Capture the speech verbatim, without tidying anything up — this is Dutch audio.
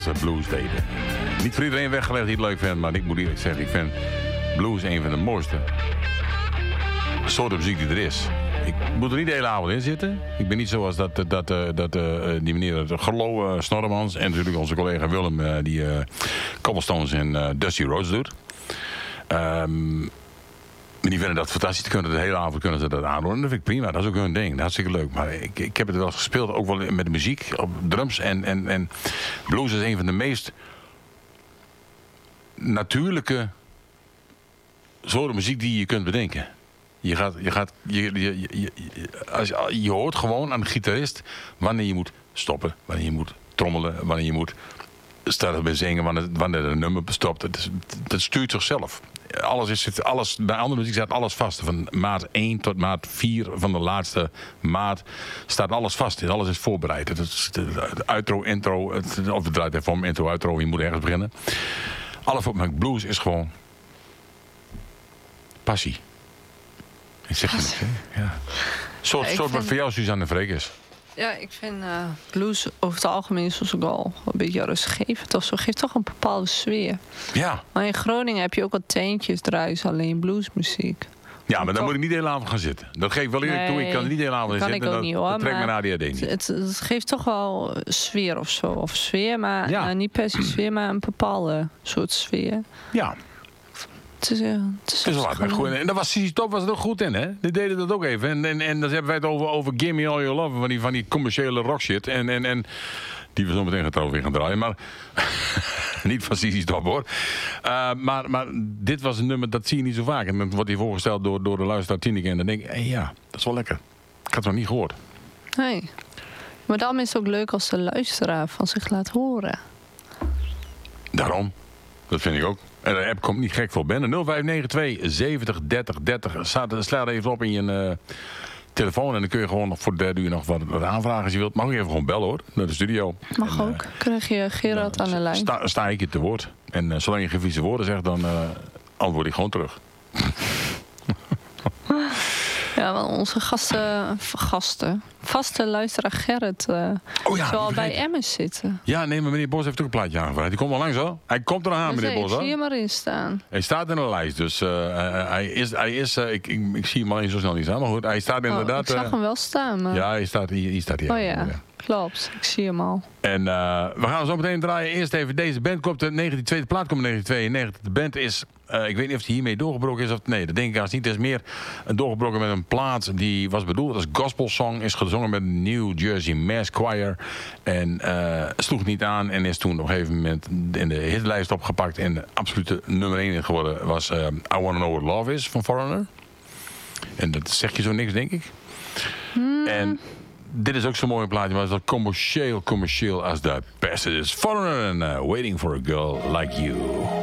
ze blues deden. Niet voor iedereen weggelegd die het leuk vindt, maar ik moet eerlijk zeggen, ik vind blues een van de mooiste soorten muziek die er is. Ik moet er niet de hele avond in zitten. Ik ben niet zoals dat, dat, dat, dat die meneer Gerlo uh, Snorremans en natuurlijk onze collega Willem uh, die uh, Cobblestones en uh, Dusty Rhodes doet. Um, maar die vinden dat fantastisch. Kunnen de hele avond kunnen ze dat aandoen. Dat vind ik prima. Dat is ook hun ding. Dat is hartstikke leuk. Maar ik, ik heb het wel eens gespeeld. Ook wel met de muziek. Op drums. En, en, en blues is een van de meest natuurlijke soorten muziek die je kunt bedenken. Je, gaat, je, gaat, je, je, je, je, als je, je hoort gewoon aan de gitarist wanneer je moet stoppen. Wanneer je moet trommelen. Wanneer je moet starten bij zingen. Wanneer, wanneer een nummer stopt. Dat, dat stuurt zichzelf. Alles is, alles, bij andere muziek staat alles vast. Van maat één tot maat vier van de laatste maat staat alles vast. Alles is voorbereid. Het is de, de outro, intro. Het, of het draait even om intro, outro. Je moet ergens beginnen. Alles voor blues is gewoon passie. Ik zeg je niks, hè? Ja. Soort, ja, soort vind... wat voor jou Suzanne Freek is. Ja, ik vind uh, blues over het algemeen, zoals ik al een beetje rustgevend of zo, geeft toch een bepaalde sfeer. Ja. Maar in Groningen heb je ook wat teentjes draaien, alleen bluesmuziek. Ja, maar dan toch... moet ik niet de hele avond gaan zitten. Dat geef ik wel eerlijk nee, toe. Ik kan er niet de hele avond in zitten. Kan ik ook dat, niet, hoor. Dat trekt mijn A D H D niet. Het, het geeft toch wel sfeer of zo. Of sfeer, maar ja. uh, niet per se sfeer, maar een bepaalde soort sfeer. Ja. Het is, uh, het is, het is wel goed. En daar was C C Top was er ook goed in, hè? Die deden dat ook even. En, en, en dan hebben wij het over, over Give Me All Your Love, van die, van die commerciële rock shit. En, en, en die we zo meteen gaan trouwens weer gaan draaien. Maar niet van C C Top, hoor. Uh, maar, maar dit was een nummer, dat zie je niet zo vaak. En dan wordt hij voorgesteld door, door de luisteraar Tineke. En dan denk ik, hey, ja, dat is wel lekker. Ik had het nog niet gehoord. Nee. Maar daarom is het ook leuk als de luisteraar van zich laat horen. Daarom. Dat vind ik ook. En de app komt niet gek voor binnen. nul vijf negen twee zeventig dertig dertig. Sla even op in je uh, telefoon. En dan kun je gewoon nog voor de derde uur nog wat, wat aanvragen als je wilt. Mag je even gewoon bellen, hoor. Naar de studio. Mag en, ook. Uh, Krijg je Gerard uh, aan de lijn. Sta, sta ik je te woord. En uh, zolang je geen vieze woorden zegt, dan uh, antwoord ik gewoon terug. Ja, want onze gasten, gasten, vaste luisteraar Gerrit uh, oh ja, zal bij Emmers zitten. Ja, nee, maar meneer Bos heeft ook een plaatje aangevraagd. Die komt wel langs, hoor. Hij komt er nog aan, meneer Bos, hoor. Ik zie hem erin staan. Hij staat in de lijst, dus uh, hij is, hij is uh, ik, ik, ik zie hem alleen zo snel niet staan, maar goed, hij staat inderdaad... Oh, ik zag uh, hem wel staan, maar... Ja, hij staat hier. Hij staat hier oh ja, ja, klopt. Ik zie hem al. En uh, we gaan zo meteen draaien. Eerst even deze band komt in negentien tweede plaat komt in negentien tweeënnegentig. De band is, uh, ik weet niet of hij hiermee doorgebroken is of nee, dat denk ik haast niet. Het is meer doorgebroken met een plaat die was bedoeld als gospelsong, is gezongen met New Jersey Mass Choir en uh, sloeg niet aan en is toen op een gegeven moment in de hitlijst opgepakt en de absolute nummer één geworden was uh, I Wanna Know What Love Is van Foreigner. En dat zeg je zo niks, denk ik. Hmm. En dit is ook zo'n mooi plaatje, maar het is dat commercieel, commercieel als de beste is. Foreigner en uh, Waiting for a Girl Like You.